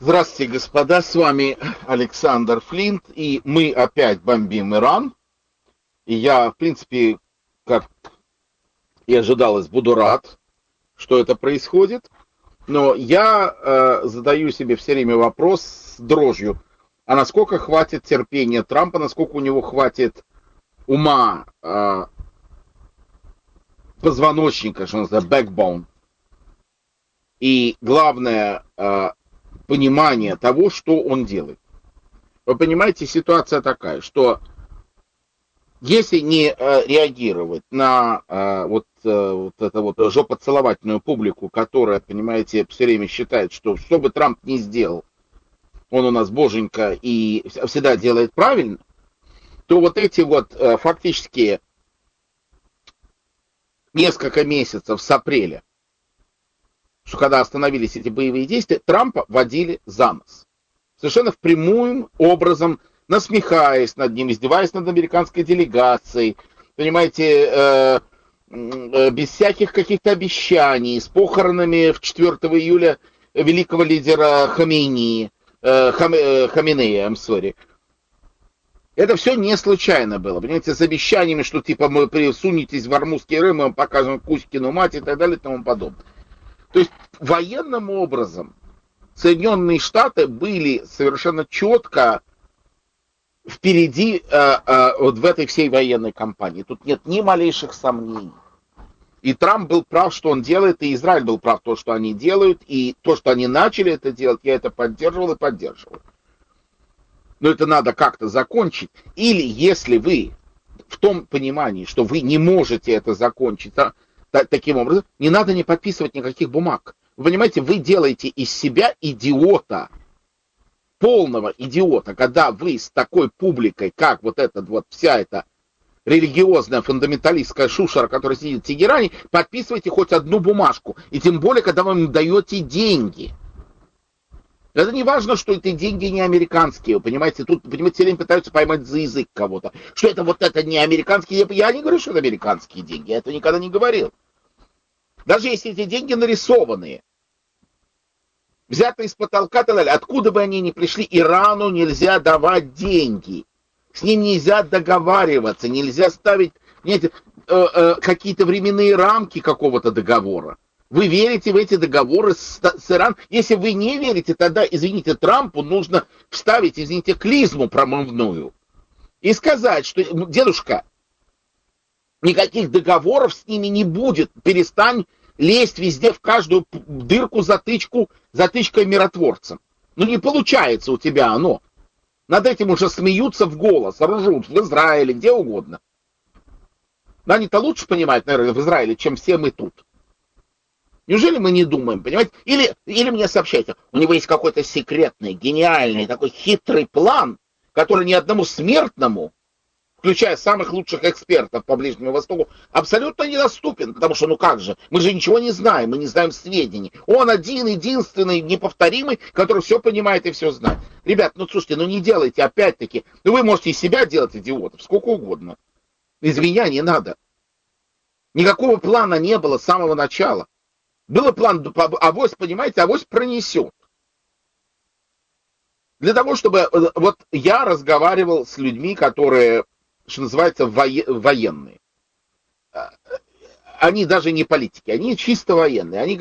Здравствуйте, господа, с вами Александр Флинт, и мы опять бомбим Иран. И я, в принципе, как и ожидалось, буду рад, что это происходит. Но я задаю себе все время вопрос с дрожью, а насколько хватит терпения Трампа, насколько у него хватит ума, позвоночника, что называется, backbone, и главное, понимание того, что он делает. Вы понимаете, ситуация такая, что если не реагировать на вот эту вот жопоцеловательную публику, которая, понимаете, все время считает, что бы Трамп ни сделал, он у нас боженька и всегда делает правильно, то вот эти вот фактически несколько месяцев с апреля, что когда остановились эти боевые действия, Трампа водили за нос. Совершенно впрямую образом насмехаясь над ним, издеваясь над американской делегацией, понимаете, без всяких каких-то обещаний, с похоронами в 4 июля великого лидера Хаминея, I'm sorry. Это все не случайно было, понимаете, с обещаниями, что типа мы присунетесь в Ормузский Рым, мы вам покажем Кузькину мать и так далее и тому подобное. То есть военным образом Соединенные Штаты были совершенно четко впереди вот в этой всей военной кампании. Тут нет ни малейших сомнений. И Трамп был прав, что он делает, и Израиль был прав, то, что они делают, и то, что они начали это делать, я это поддерживал и поддерживал. Но это надо как-то закончить. Или если вы в том понимании, что вы не можете это закончить таким образом, не надо не подписывать никаких бумаг. Вы понимаете, вы делаете из себя идиота, полного идиота, когда вы с такой публикой, как вот эта вот вся эта религиозная фундаменталистская шушера, которая сидит в Тегеране, подписываете хоть одну бумажку. И тем более, когда вы им даете деньги. Это не важно, что эти деньги не американские, вы понимаете, тут, понимаете, все время пытаются поймать за язык кого-то, что это вот это не американские, я не говорю, что это американские деньги, я это никогда не говорил. Даже если эти деньги нарисованные, взятые из потолка, откуда бы они ни пришли, Ирану нельзя давать деньги, с ним нельзя договариваться, нельзя ставить, понимаете, какие-то временные рамки какого-то договора. Вы верите в эти договоры с Ираном? Если вы не верите, тогда, извините, Трампу нужно вставить, извините, клизму промывную и сказать, что, дедушка, никаких договоров с ними не будет, перестань лезть везде в каждую дырку, затычкой миротворцем. Ну не получается у тебя оно. Над этим уже смеются в голос, ржут в Израиле, где угодно. Но они-то лучше понимают, наверное, в Израиле, чем все мы тут. Неужели мы не думаем, понимаете? Или мне сообщайте, у него есть какой-то секретный, гениальный, такой хитрый план, который ни одному смертному, включая самых лучших экспертов по Ближнему Востоку, абсолютно недоступен, потому что, ну как же, мы же ничего не знаем, мы не знаем сведений. Он один, единственный, неповторимый, который все понимает и все знает. Ребят, ну слушайте, ну не делайте, опять-таки, ну вы можете из себя делать идиотов, сколько угодно. Из меня не надо. Никакого плана не было с самого начала. Был план, авось, понимаете, авось пронесет. Для того, чтобы... Вот я разговаривал с людьми, которые, что называется, военные. Они даже не политики, они чисто военные. Они